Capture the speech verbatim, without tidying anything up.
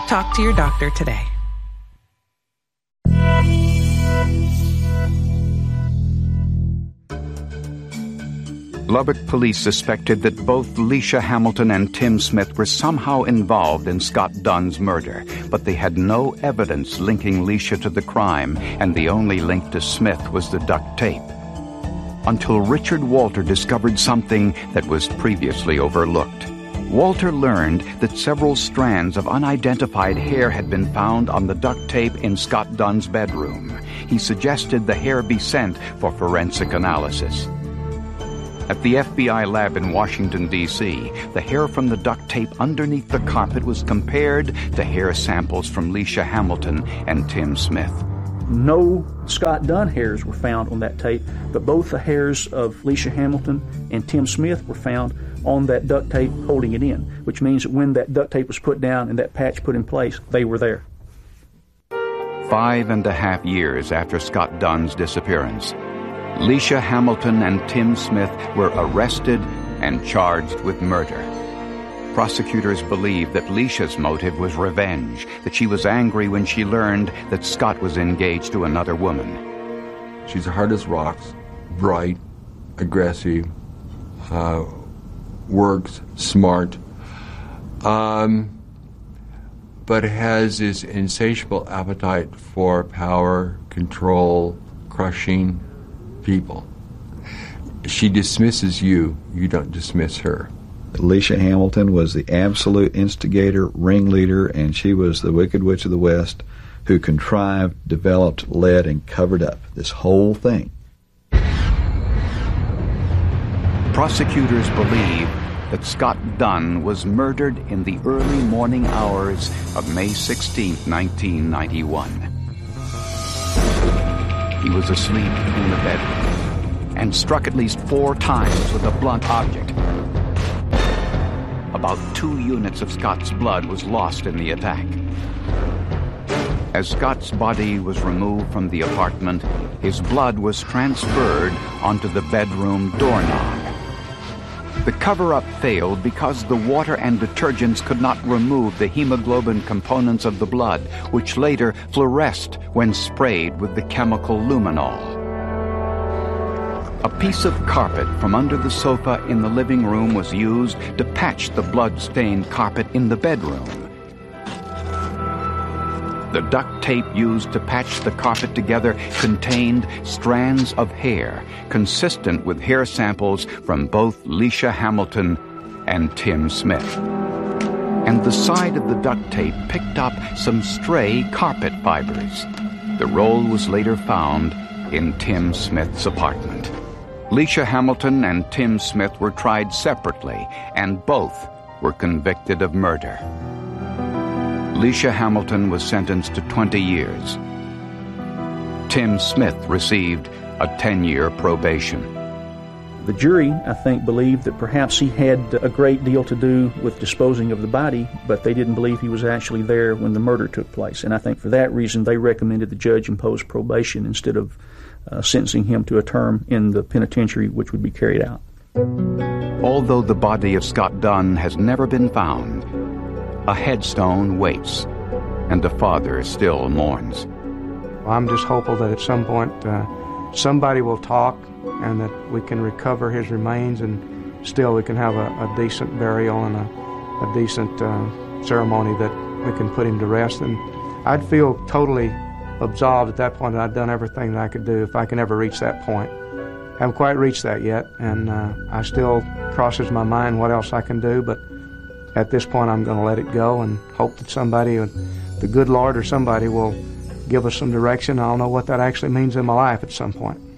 Talk to your doctor today. Lubbock police suspected that both Leisha Hamilton and Tim Smith were somehow involved in Scott Dunn's murder, but they had no evidence linking Leisha to the crime, and the only link to Smith was the duct tape. Until Richard Walter discovered something that was previously overlooked. Walter learned that several strands of unidentified hair had been found on the duct tape in Scott Dunn's bedroom. He suggested the hair be sent for forensic analysis. At the F B I lab in Washington, D C, the hair from the duct tape underneath the carpet was compared to hair samples from Leisha Hamilton and Tim Smith. No Scott Dunn hairs were found on that tape, but both the hairs of Leisha Hamilton and Tim Smith were found on that duct tape holding it in, which means that when that duct tape was put down and that patch put in place, they were there. Five and a half years after Scott Dunn's disappearance, Leisha Hamilton and Tim Smith were arrested and charged with murder. Prosecutors believe that Leisha's motive was revenge, that she was angry when she learned that Scott was engaged to another woman. She's hard as rocks, bright, aggressive, uh, works, smart, um, but has this insatiable appetite for power, control, crushing people. She dismisses you, you don't dismiss her. Leisha Hamilton was the absolute instigator, ringleader, and she was the Wicked Witch of the West who contrived, developed, led, and covered up this whole thing. Prosecutors believe that Scott Dunn was murdered in the early morning hours of May sixteenth, nineteen ninety-one. He was asleep in the bedroom and struck at least four times with a blunt object. About two units of Scott's blood was lost in the attack. As Scott's body was removed from the apartment, his blood was transferred onto the bedroom doorknob. The cover-up failed because the water and detergents could not remove the hemoglobin components of the blood, which later fluoresced when sprayed with the chemical luminol. A piece of carpet from under the sofa in the living room was used to patch the blood-stained carpet in the bedroom. The duct tape used to patch the carpet together contained strands of hair, consistent with hair samples from both Leisha Hamilton and Tim Smith. And the side of the duct tape picked up some stray carpet fibers. The roll was later found in Tim Smith's apartment. Leisha Hamilton and Tim Smith were tried separately, and both were convicted of murder. Leisha Hamilton was sentenced to twenty years. Tim Smith received a ten-year probation. The jury, I think, believed that perhaps he had a great deal to do with disposing of the body, but they didn't believe he was actually there when the murder took place. And I think for that reason, they recommended the judge impose probation instead of uh, sentencing him to a term in the penitentiary, which would be carried out. Although the body of Scott Dunn has never been found, a headstone waits, and the father still mourns. I'm just hopeful that at some point uh, somebody will talk and that we can recover his remains and still we can have a, a decent burial and a, a decent uh, ceremony that we can put him to rest. And I'd feel totally absolved at that point that I'd done everything that I could do if I can ever reach that point. I haven't quite reached that yet, and uh, I still crosses my mind what else I can do, but at this point, I'm going to let it go and hope that somebody, the good Lord or somebody, will give us some direction. I'll know what that actually means in my life at some point.